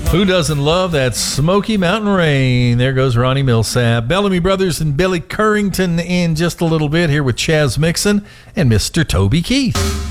Who doesn't love that Smoky Mountain Rain? There goes Ronnie Millsap. Bellamy Brothers and Billy Currington in just a little bit here with Chaz Mixon and Mr. Toby Keith.